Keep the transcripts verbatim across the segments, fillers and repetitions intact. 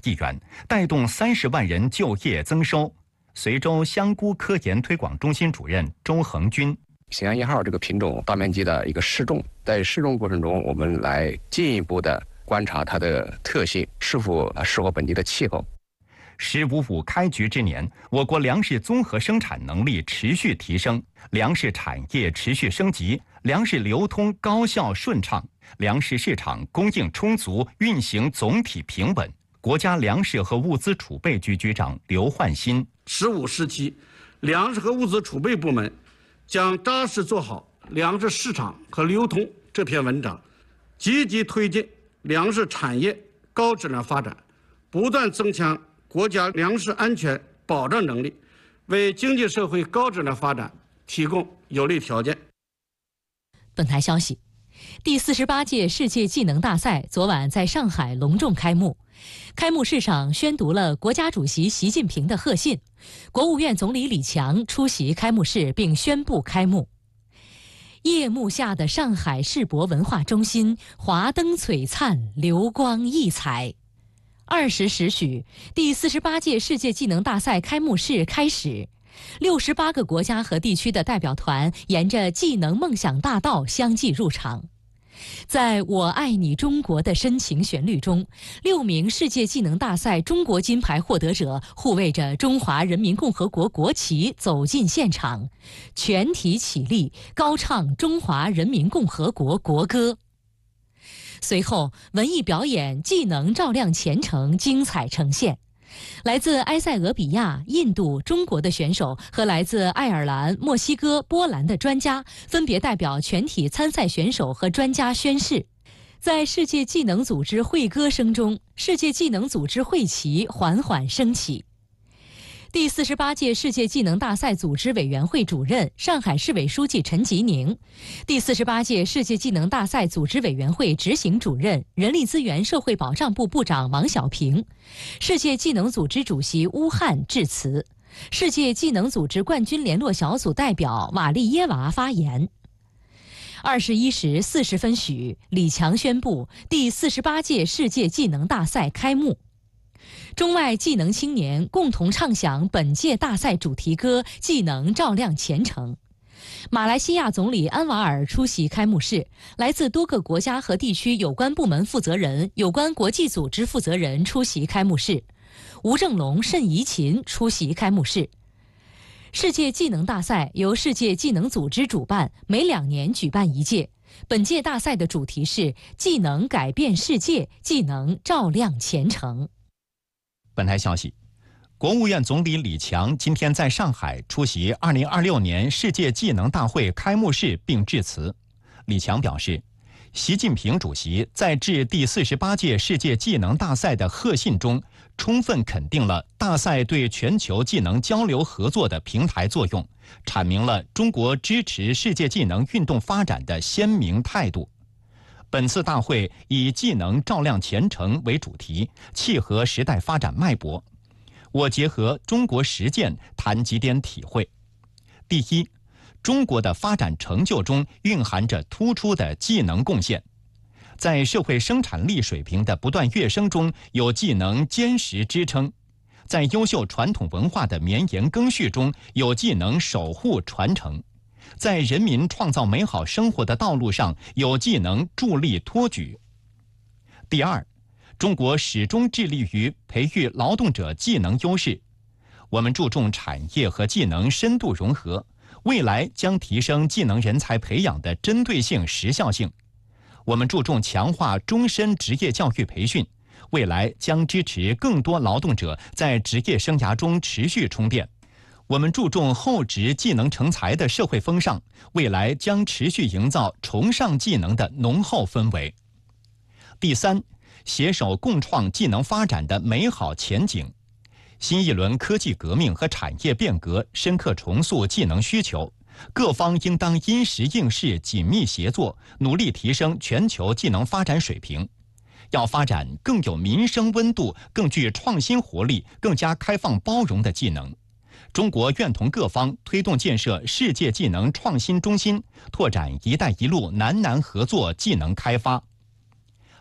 亿元，带动三十万人就业增收。随州香菇科研推广中心主任周恒军。 兴安一号这个品种大面积的一个试种，在试种过程中，我们来进一步的观察它的特性是否适合本地的气候。 十五五开局之年，我国粮食综合生产能力持续提升，粮食产业持续升级，粮食流通高效顺畅，粮食市场供应充足，运行总体平稳。国家粮食和物资储备局局长刘焕新： 十五时期，粮食和物资储备部门将扎实做好粮食市场和流通这篇文章，积极推进粮食产业高质量发展，不断增强国家粮食安全保障能力，为经济社会高质量发展提供有利条件。 本台消息，第四十八届世界技能大赛昨晚在上海隆重开幕。开幕式上宣读了国家主席习近平的贺信，国务院总理李强出席开幕式并宣布开幕。夜幕下的上海世博文化中心，华灯璀璨，流光溢彩。二十时许，第四十八届世界技能大赛开幕式开始，六十八个国家和地区的代表团沿着技能梦想大道相继入场。在我爱你中国的深情旋律中，六名世界技能大赛中国金牌获得者护卫着中华人民共和国国旗走进现场，全体起立，高唱中华人民共和国国歌。随后，文艺表演《技能照亮前程》精彩呈现。来自埃塞俄比亚、印度、中国的选手和来自爱尔兰、墨西哥、波兰的专家分别代表全体参赛选手和专家宣誓。在世界技能组织会歌声中，世界技能组织会旗缓缓升起。第四十八届世界技能大赛组织委员会主任、上海市委书记陈吉宁，第四十八届世界技能大赛组织委员会执行主任、人力资源社会保障部部长王小平，世界技能组织主席乌汉致辞，世界技能组织冠军联络小组代表瓦利耶娃发言。二十一时四十分许，李强宣布第四十八届世界技能大赛开幕。中外技能青年共同唱响本届大赛主题歌《技能照亮前程》。马来西亚总理安瓦尔出席开幕式，来自多个国家和地区有关部门负责人、有关国际组织负责人出席开幕式。吴正龙、谌怡琴出席开幕式。世界技能大赛由世界技能组织主办，每两年举办一届。本届大赛的主题是“技能改变世界，技能照亮前程”。 本台消息，国务院总理李强今天在上海出席二零二六年世界技能大会开幕式并致辞。李强表示，习近平主席在致第四十八届世界技能大赛的贺信中，充分肯定了大赛对全球技能交流合作的平台作用，阐明了中国支持世界技能运动发展的鲜明态度。本次大会以“技能照亮前程”为主题，契合时代发展脉搏。我结合中国实践谈几点体会。第一，中国的发展成就中蕴含着突出的技能贡献。在社会生产力水平的不断跃升中，有技能坚实支撑；在优秀传统文化的绵延更续中，有技能守护传承；在人民创造美好生活的道路上，有技能助力托举。第二，中国始终致力于培育劳动者技能优势，我们注重产业和技能深度融合，未来将提升技能人才培养的针对性、时效性。我们注重强化终身职业教育培训，未来将支持更多劳动者在职业生涯中持续充电。我们注重厚植技能成才的社会风尚，未来将持续营造崇尚技能的浓厚氛围。第三，携手共创技能发展的美好前景。新一轮科技革命和产业变革深刻重塑技能需求，各方应当因时应势紧密协作，努力提升全球技能发展水平。要发展更有民生温度、更具创新活力、更加开放包容的技能。中国愿同各方推动建设世界技能创新中心，拓展“一带一路”南南合作技能开发。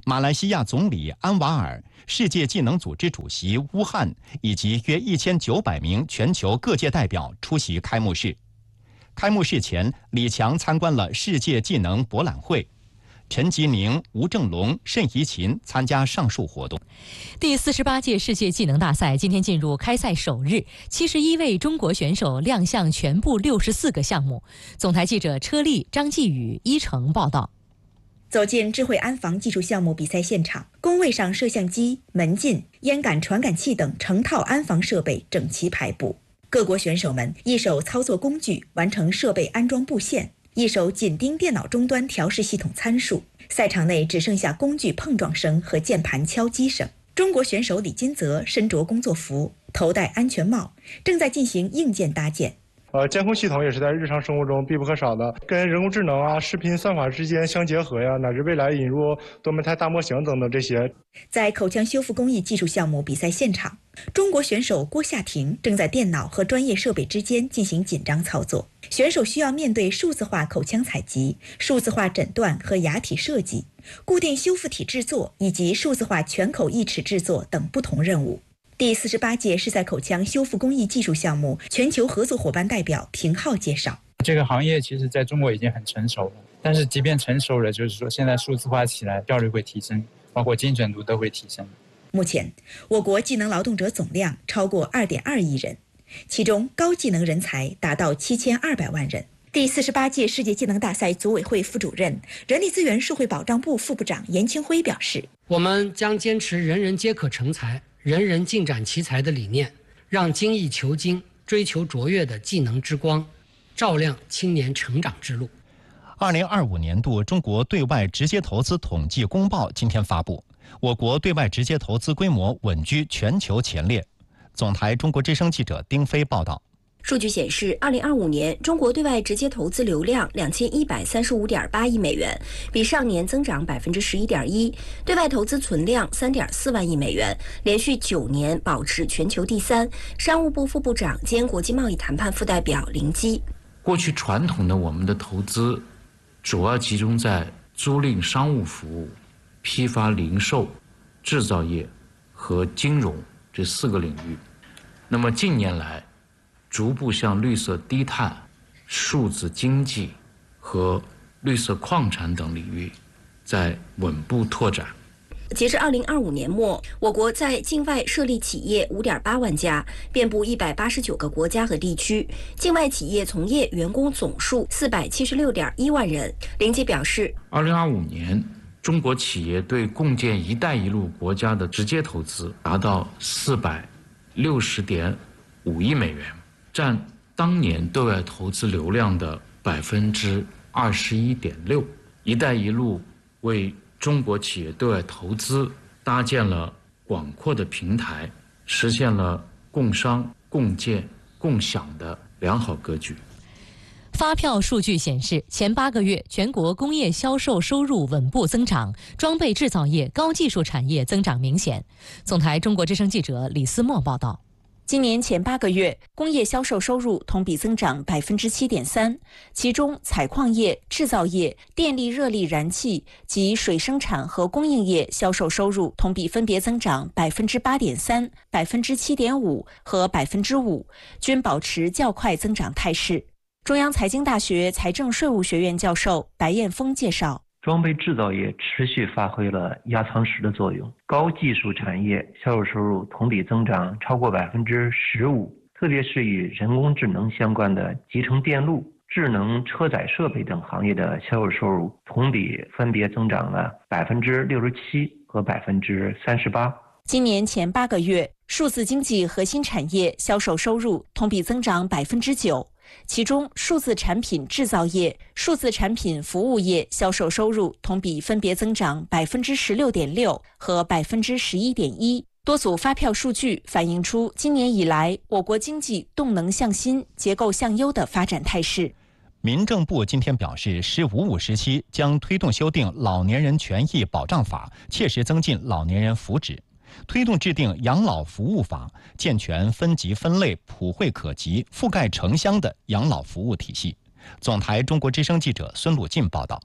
马来西亚总理安瓦尔、世界技能组织主席乌汉以及约一千九百名全球各界代表出席开幕式。开幕式前，李强参观了世界技能博览会。陈吉宁、吴正龙、盛怡琴参加上述活动。 第四十八届世界技能大赛今天进入开赛首日，七十一位中国选手亮相全部六十四个项目。总台记者车丽、张继宇、一成报道。 走进智慧安防技术项目比赛现场，工位上摄像机、门禁、烟感传感器等成套安防设备整齐排布。各国选手们一手操作工具完成设备安装布线，一手紧盯电脑终端调试系统参数。赛场内只剩下工具碰撞声和键盘敲击声。中国选手李金泽身着工作服，头戴安全帽，正在进行硬件搭建。 呃，监控系统也是在日常生活中必不可少的，跟人工智能啊、视频算法之间相结合呀，乃至未来引入多媒态大模型等等这些。 在口腔修复工艺技术项目比赛现场，中国选手郭夏婷正在电脑和专业设备之间进行紧张操作。选手需要面对数字化口腔采集、数字化诊断和牙体设计、固定修复体制作以及数字化全口义齿制作等不同任务。第四十八届世赛口腔修复工艺技术项目全球合作伙伴代表平浩介绍， 这个行业其实在中国已经很成熟了，但是即便成熟了，就是说现在数字化起来效率会提升，包括精准度都会提升。 目前我国技能劳动者总量超过 二点二亿人，其中高技能人才达到七千二百万人。第四十八届世界技能大赛组委会副主任、人力资源社会保障部副部长严清辉表示， 我们将坚持人人皆可成才、人人尽展奇才的理念，让精益求精、追求卓越的技能之光照亮青年成长之路。 二零二五年度中国对外直接投资统计公报今天发布，我国对外直接投资规模稳居全球前列。总台中国之声记者丁飞报道。 数据显示，二零二五年中国对外直接投资流量两千一百三十五点八亿美元，比上年增长百分之十一点一。对外投资存量三点四万亿美元，连续九年保持全球第三。商务部副部长兼国际贸易谈判副代表林基， 过去传统的我们的投资主要集中在租赁商务服务、批发零售、制造业和金融这四个领域。那么近年来，逐步向绿色低碳、数字经济和绿色矿产等领域在稳步拓展。 截至二零二五年末，我国在境外设立企业五点八万家，遍布一百八十九个国家和地区，境外企业从业员工总数四百七十六点一万人。林基表示， 二零二五年中国企业对共建“一带一路”国家的直接投资达到四百六十点五亿美元。占当年对外投资流量的百分之二十一点六。一带一路为中国企业对外投资搭建了广阔的平台，实现了共商、共建、共享的良好格局。 发票数据显示，前八个月全国工业销售收入稳步增长，装备制造业、高技术产业增长明显。总台中国之声记者李思墨报道。 今年前八个月，工业销售收入同比增长百分之七点三，其中采矿业、制造业、电力、热力、燃气及水生产和供应业销售收入同比分别增长百分之八点三、百分之七点五和百分之五，均保持较快增长态势。中央财经大学财政税务学院教授白彦峰介绍， 装备制造业持续发挥了压舱石的作用，高技术产业销售收入同比增长超过百分之十五，特别是与人工智能相关的集成电路、智能车载设备等行业的销售收入同比分别增长了百分之六十七和百分之三十八。 今年前八个月，数字经济核心产业销售收入同比增长百分之九。其中，数字产品制造业、数字产品服务业销售收入同比分别增长百分之十六点六和百分之十一点一。多组发票数据反映出今年以来我国经济动能向新、结构向优的发展态势。 民政部今天表示，“十五五”时期将推动修订《老年人权益保障法》，切实增进老年人福祉。推动制定养老服务法，健全分级分类、普惠可及、覆盖城乡的养老服务体系。总台中国之声记者孙鲁进报道。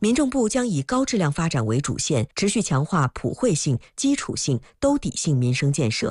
民政部将以高质量发展为主线，持续强化普惠性、基础性、兜底性民生建设，